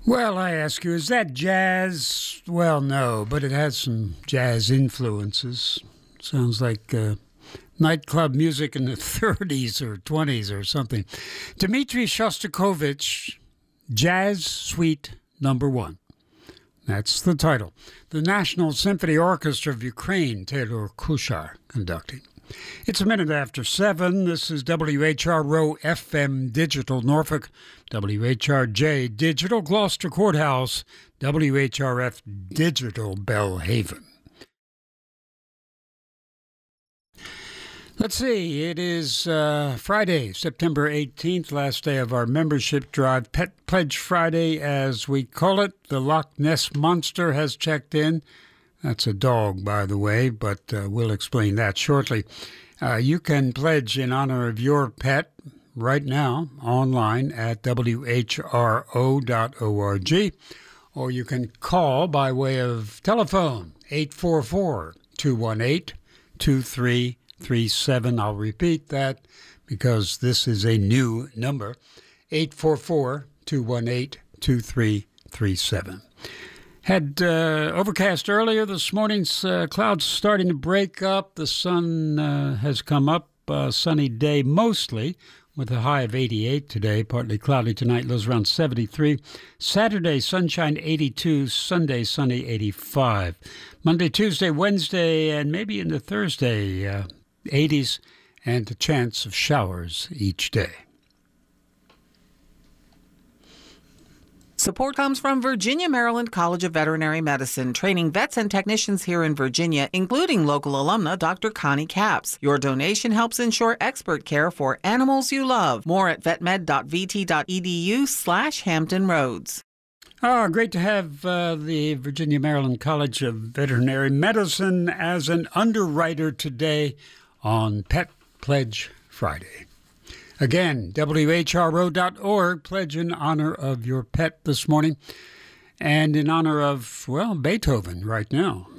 Well, I ask you, is that jazz? Well, no, but it has some jazz influences. Sounds like nightclub music in the 30s or 20s or something. Dmitri Shostakovich, Jazz Suite Number 1. That's the title. The National Symphony Orchestra of Ukraine, Taylor Kushar conducting. It's a minute after 7. This is WHRO FM Digital Norfolk, WHRJ Digital Gloucester Courthouse, WHRF Digital Belhaven. Let's see, it is Friday, September 18th, last day of our membership drive, Pet Pledge Friday as we call it. The Loch Ness Monster has checked in. That's a dog, by the way, but we'll explain that shortly. You can pledge in honor of your pet right now online at whro.org, or you can call by way of telephone, 844-218-2337. I'll repeat that because this is a new number, 844-218-2337. Had overcast earlier this morning, clouds starting to break up. The sun has come up, sunny day mostly, with a high of 88 today, partly cloudy tonight, lows around 73. Saturday, sunshine 82, Sunday, sunny 85. Monday, Tuesday, Wednesday, and maybe into Thursday, 80s, and a chance of showers each day. Support comes from Virginia Maryland College of Veterinary Medicine, training vets and technicians here in Virginia, including local alumna Dr. Connie Capps. Your donation helps ensure expert care for animals you love. More at vetmed.vt.edu/Hampton Roads. Great to have the Virginia Maryland College of Veterinary Medicine as an underwriter today on Pet Pledge Friday. Again, WHRO.org, pledge in honor of your pet this morning, and in honor of, well, Beethoven right now.